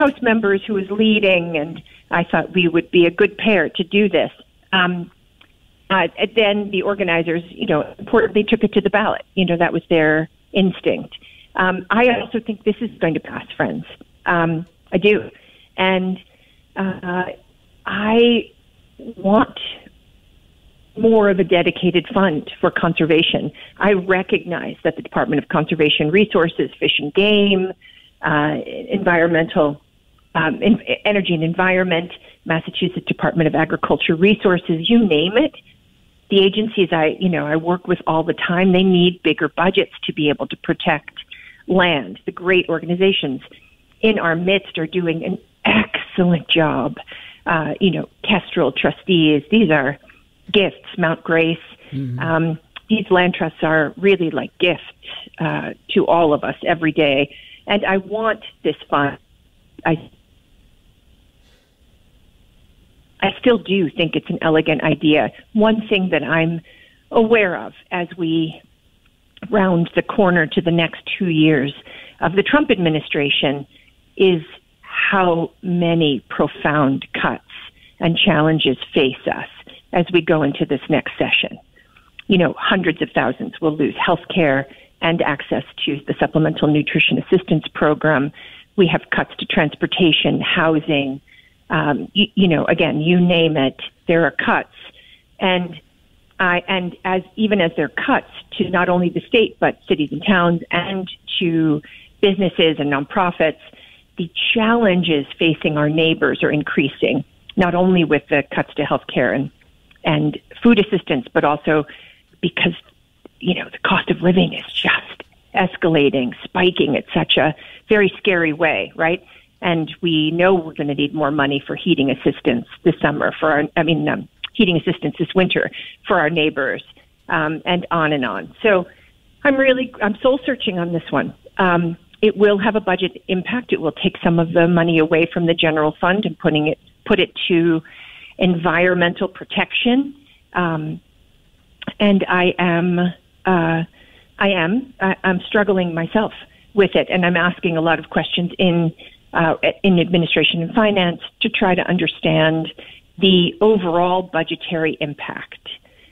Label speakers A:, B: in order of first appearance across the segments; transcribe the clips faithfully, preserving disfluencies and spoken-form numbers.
A: House members who was leading, and I thought we would be a good pair to do this. Um, uh, then the organizers, you know, importantly took it to the ballot. You know, that was their instinct. Um, I also think this is going to pass, friends. Um, I do. And uh, I want more of a dedicated fund for conservation. I recognize that the Department of Conservation Resources, Fish and Game, uh, environmental, um, in, energy and environment, Massachusetts Department of Agriculture Resources, you name it. The agencies I, you know, I work with all the time, they need bigger budgets to be able to protect land. The great organizations in our midst are doing an excellent job. Uh, you know, Kestrel trustees, these are gifts, Mount Grace. Mm-hmm. Um, these land trusts are really like gifts uh, to all of us every day. And I want this fund. I I still do think it's an elegant idea. One thing that I'm aware of as we round the corner to the next two years of the Trump administration is how many profound cuts and challenges face us as we go into this next session. You know, hundreds of thousands will lose health care and access to the Supplemental Nutrition Assistance Program. We have cuts to transportation, housing, um, you, you know, again, you name it, there are cuts. And I, and as even as there are cuts to not only the state, but cities and towns and to businesses and nonprofits, the challenges facing our neighbors are increasing, not only with the cuts to healthcare and, and food assistance, but also because, you know, the cost of living is just escalating, spiking at such a very scary way, right? And we know we're going to need more money for heating assistance this summer, for our, I mean, um, heating assistance this winter for our neighbors, um, and on and on. So I'm really, I'm soul searching on this one. Um, it will have a budget impact. It will take some of the money away from the general fund and putting it, put it to environmental protection. Um, and I am, uh, I am, I, I'm struggling myself with it. And I'm asking a lot of questions in, uh, in administration and finance to try to understand the overall budgetary impact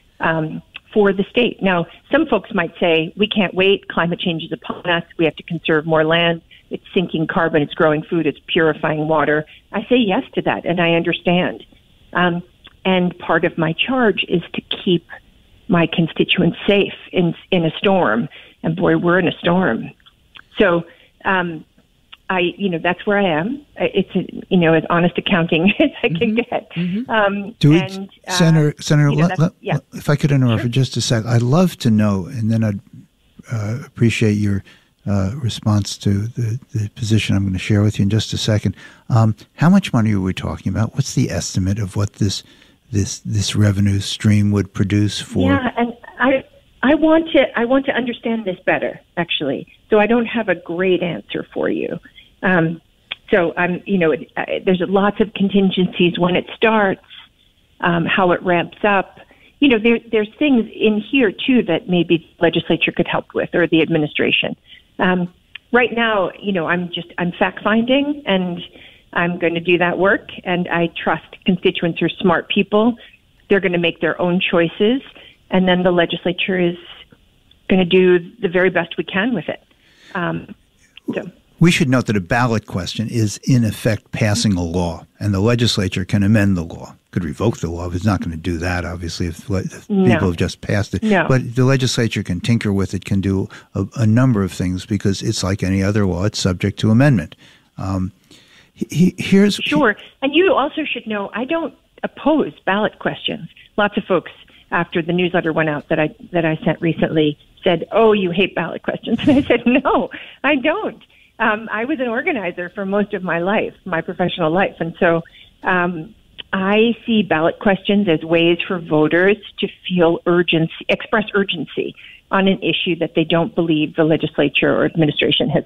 A: um, for the state. Now, some folks might say, we can't wait. Climate change is upon us. We have to conserve more land. It's sinking carbon. It's growing food. It's purifying water. I say yes to that, and I understand. Um, and part of my charge is to keep my constituents safe in in a storm. And boy, we're in a storm. So, um, I, you know, that's where I am. It's, a, you know, as honest accounting as I can
B: mm-hmm.
A: get.
B: Mm-hmm.
A: Um,
B: Do we,
A: and, uh,
B: Senator, Senator,
A: you know,
B: let, let,
A: yeah.
B: if I could interrupt
A: Sure.
B: for just a sec, I'd love to know, and then I'd uh, appreciate your uh, response to the, the position I'm going to share with you in just a second. Um, how much money are we talking about? What's the estimate of what this this this revenue stream would produce for?
A: Yeah, and I I want to I want to understand this better, actually. So I don't have a great answer for you. Um, so I'm, you know, it, uh, there's lots of contingencies when it starts, um, how it ramps up. You know, there, there's things in here too that maybe the legislature could help with, or the administration. Um, right now, you know, I'm just I'm fact finding, and I'm going to do that work. And I trust constituents are smart people. They're going to make their own choices, and then the legislature is going to do the very best we can with it. Um, so.
B: We should note that a ballot question is, in effect, passing a law, and the legislature can amend the law. Could revoke the law, but it's not going to do that, obviously, if, if
A: no.
B: people have just passed it.
A: No.
B: But the legislature can tinker with it, can do a, a number of things, because it's like any other law. It's subject to amendment. Um, he, here's
A: Sure. And you also should know, I don't oppose ballot questions. Lots of folks, after the newsletter went out that I that I sent recently, said, oh, you hate ballot questions. And I said, no, I don't. Um, I was an organizer for most of my life, my professional life. And so um, I see ballot questions as ways for voters to feel urgency, express urgency on an issue that they don't believe the legislature or administration has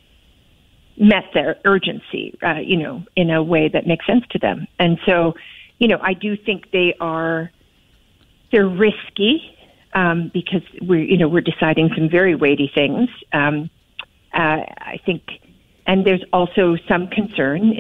A: met their urgency, uh, you know, in a way that makes sense to them. And so, you know, I do think they are, they're risky um, because we're, you know, we're deciding some very weighty things. Um, Uh, I think, And there's also some concern